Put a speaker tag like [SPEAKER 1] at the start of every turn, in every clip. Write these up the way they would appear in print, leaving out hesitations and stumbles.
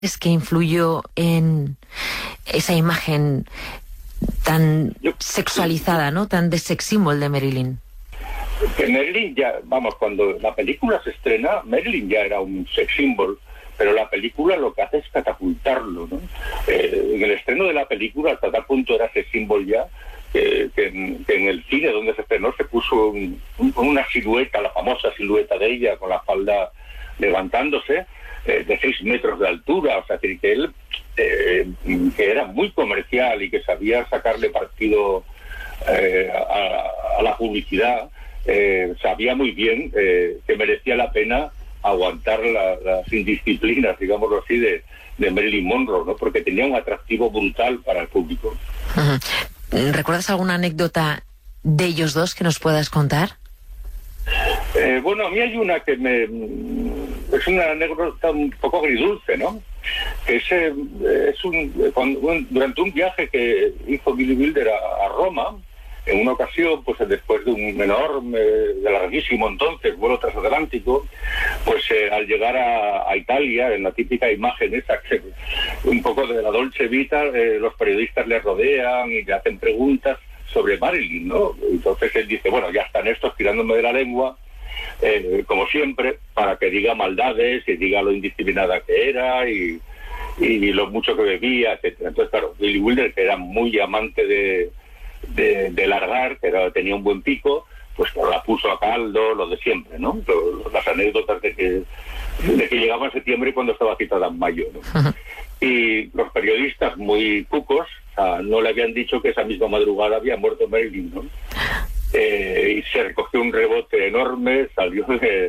[SPEAKER 1] es que influyó en esa imagen tan sexualizada, ¿no? Tan de sex symbol de Marilyn.
[SPEAKER 2] Que Marilyn ya, vamos, cuando la película se estrena, Marilyn ya era un sex symbol, pero la película lo que hace es catapultarlo, ¿no? En el estreno de la película, hasta tal punto era sex symbol ya, que en el cine donde se estrenó se puso una silueta, la famosa silueta de ella, con la falda levantándose, de 6 metros de altura, o sea, que él, que era muy comercial y que sabía sacarle partido a la publicidad, sabía muy bien que merecía la pena aguantar las indisciplinas, digámoslo así, de Marilyn Monroe, ¿no? Porque tenía un atractivo brutal para el público.
[SPEAKER 1] ¿Recuerdas alguna anécdota de ellos dos que nos puedas contar?
[SPEAKER 2] Bueno, a mí hay una que es una anécdota un poco agridulce, ¿no? Que durante un viaje que hizo Billy Wilder a Roma, en una ocasión, pues después de un enorme, de larguísimo entonces, vuelo transatlántico, pues al llegar a Italia, en la típica imagen esa, que un poco de la Dolce Vita, los periodistas le rodean y le hacen preguntas sobre Marilyn, ¿no? Entonces él dice, bueno, ya están estos tirándome de la lengua, como siempre, para que diga maldades y diga lo indisciplinada que era y lo mucho que bebía, etcétera. Entonces, claro, Billy Wilder, que era muy amante de largar, que tenía un buen pico, pues la puso a caldo, lo de siempre, ¿no? Las anécdotas de que llegaba en septiembre y cuando estaba citada en mayo, ¿no? Y los periodistas muy cucos, o sea, no le habían dicho que esa misma madrugada había muerto Marilyn, ¿no? Y se recogió un rebote enorme, salió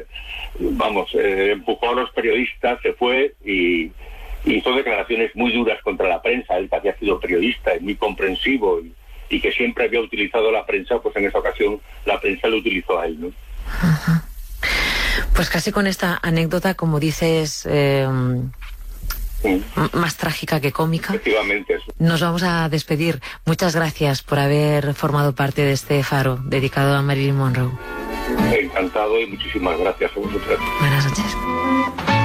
[SPEAKER 2] empujó a los periodistas, se fue y hizo declaraciones muy duras contra la prensa. Él que había sido periodista y muy comprensivo y que siempre había utilizado la prensa, pues en esa ocasión la prensa lo utilizó a él, ¿no?
[SPEAKER 1] Ajá. Pues casi con esta anécdota, como dices, más trágica que cómica.
[SPEAKER 2] Efectivamente, eso.
[SPEAKER 1] Nos vamos a despedir. Muchas gracias por haber formado parte de este faro dedicado a Marilyn Monroe.
[SPEAKER 2] Encantado y muchísimas gracias a vosotros.
[SPEAKER 1] Buenas noches.